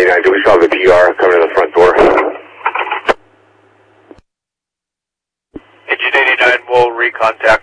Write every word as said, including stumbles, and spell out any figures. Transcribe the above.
eighty-nine, do we still have a P R coming to the front door? Engine eighty-nine will recontact